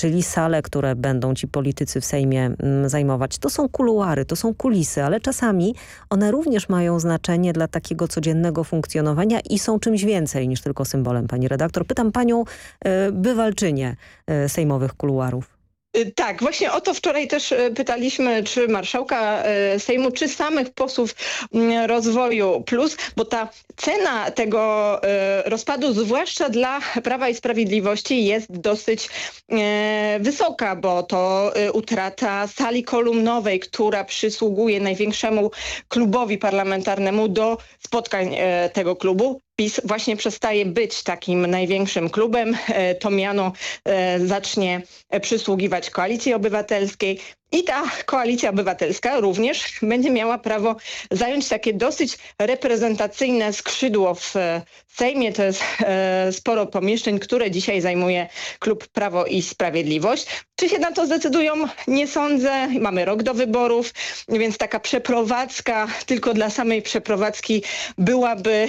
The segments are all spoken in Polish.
czyli sale, które będą ci politycy w Sejmie zajmować. To są kuluary, to są kulisy, ale czasami one również mają znaczenie dla takiego codziennego funkcjonowania i są czymś więcej niż tylko symbolem, pani redaktor. Pytam panią bywalczynię sejmowych kuluarów. Tak, właśnie o to wczoraj też pytaliśmy, czy marszałka Sejmu, czy samych posłów Rozwoju Plus, bo ta cena tego rozpadu, zwłaszcza dla Prawa i Sprawiedliwości, jest dosyć wysoka, bo to utrata sali kolumnowej, która przysługuje największemu klubowi parlamentarnemu do spotkań tego klubu. PiS właśnie przestaje być takim największym klubem. To miano zacznie przysługiwać Koalicji Obywatelskiej. I ta Koalicja Obywatelska również będzie miała prawo zająć takie dosyć reprezentacyjne skrzydło w Sejmie. To jest sporo pomieszczeń, które dzisiaj zajmuje klub Prawo i Sprawiedliwość. Czy się na to zdecydują? Nie sądzę. Mamy rok do wyborów, więc taka przeprowadzka tylko dla samej przeprowadzki byłaby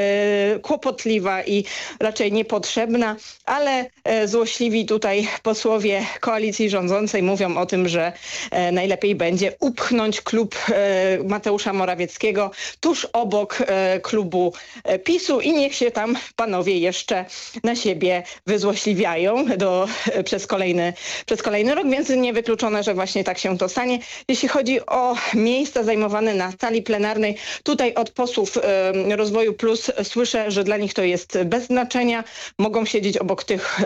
kłopotliwa i raczej niepotrzebna, ale złośliwi tutaj posłowie koalicji rządzącej mówią o tym, że najlepiej będzie upchnąć klub Mateusza Morawieckiego tuż obok klubu PiS-u i niech się tam panowie jeszcze na siebie wyzłośliwiają przez kolejny rok, więc niewykluczone, że właśnie tak się to stanie. Jeśli chodzi o miejsca zajmowane na sali plenarnej, tutaj od posłów Rozwoju Plus słyszę, że dla nich to jest bez znaczenia. Mogą siedzieć obok tych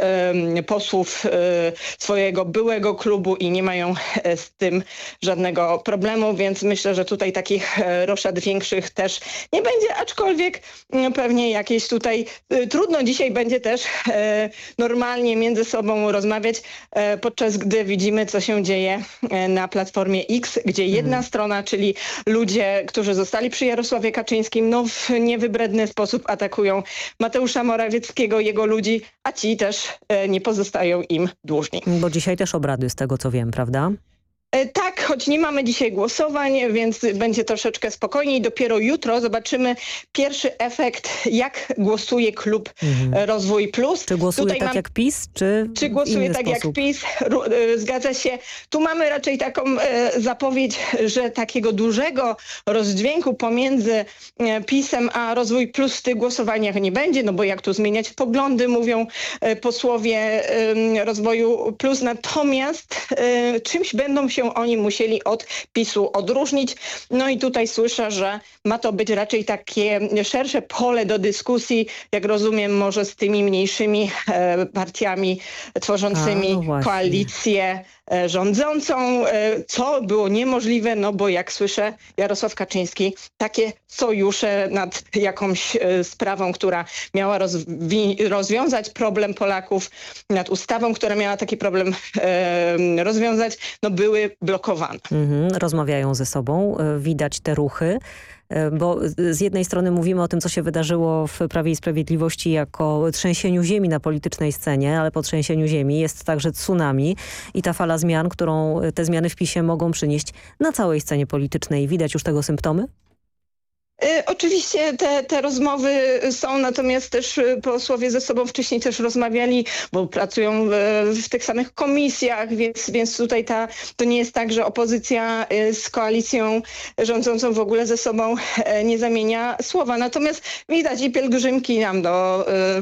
posłów swojego byłego klubu i nie mają z tym żadnego problemu, więc myślę, że tutaj takich roszad większych też nie będzie, aczkolwiek pewnie jakieś tutaj trudno dzisiaj będzie też normalnie między sobą rozmawiać, podczas gdy widzimy, co się dzieje na Platformie X, gdzie jedna strona, czyli ludzie, którzy zostali przy Jarosławie Kaczyńskim, w niewybredny sposób atakują Mateusza Morawieckiego, jego ludzi, a ci też nie pozostają im dłużni. Bo dzisiaj też obrady, z tego co wiem, prawda? Tak, choć nie mamy dzisiaj głosowań, więc będzie troszeczkę spokojniej. Dopiero jutro zobaczymy pierwszy efekt, jak głosuje klub Rozwój Plus. Czy głosuje tak jak PiS, czy głosuje tak sposób? Jak PiS? Zgadza się. Tu mamy raczej taką zapowiedź, że takiego dużego rozdźwięku pomiędzy PiS-em a Rozwój Plus w tych głosowaniach nie będzie, no bo jak tu zmieniać poglądy, mówią posłowie Rozwoju Plus. Natomiast czymś będą się oni musieli od PiS-u odróżnić. No i tutaj słyszę, że ma to być raczej takie szersze pole do dyskusji, jak rozumiem, może z tymi mniejszymi partiami tworzącymi koalicję rządzącą, co było niemożliwe, no bo jak słyszę, Jarosław Kaczyński takie sojusze nad jakąś sprawą, która miała rozwiązać problem Polaków, nad ustawą, która miała taki problem rozwiązać, były blokowane. Rozmawiają ze sobą, widać te ruchy. Bo z jednej strony mówimy o tym, co się wydarzyło w Prawie i Sprawiedliwości jako trzęsieniu ziemi na politycznej scenie, ale po trzęsieniu ziemi jest także tsunami i ta fala zmian, którą te zmiany w PiS-ie mogą przynieść na całej scenie politycznej. Widać już tego symptomy? Oczywiście te rozmowy są, natomiast też posłowie ze sobą wcześniej też rozmawiali, bo pracują w tych samych komisjach, więc tutaj to nie jest tak, że opozycja z koalicją rządzącą w ogóle ze sobą nie zamienia słowa. Natomiast widać i pielgrzymki nam do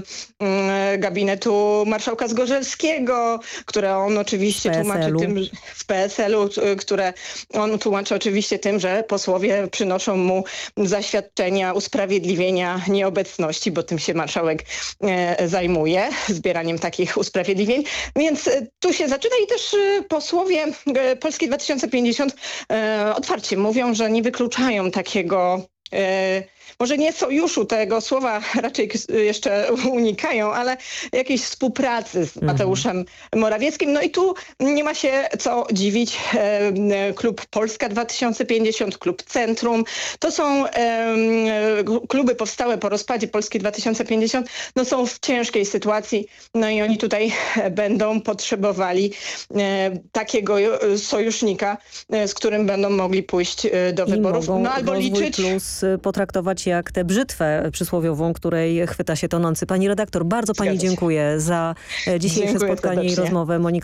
gabinetu marszałka Zgorzelskiego, które on oczywiście tłumaczy tym, z PSL-u, które on tłumaczy oczywiście tym, że posłowie przynoszą mu zaświadczenia, usprawiedliwienia nieobecności, bo tym się marszałek zajmuje, zbieraniem takich usprawiedliwień. Więc tu się zaczyna i też posłowie Polski 2050 otwarcie mówią, że nie wykluczają takiego może nie sojuszu, tego słowa raczej jeszcze unikają, ale jakiejś współpracy z Mateuszem Morawieckim. No i tu nie ma się co dziwić. Klub Polska 2050, Klub Centrum. To są kluby powstałe po rozpadzie Polski 2050. Są w ciężkiej sytuacji. No i oni tutaj będą potrzebowali takiego sojusznika, z którym będą mogli pójść do wyborów. Albo liczyć. Plus potraktować jak tę brzytwę przysłowiową, której chwyta się tonący. Pani redaktor, bardzo pani dziękuję za dzisiejsze spotkanie i rozmowę. Monika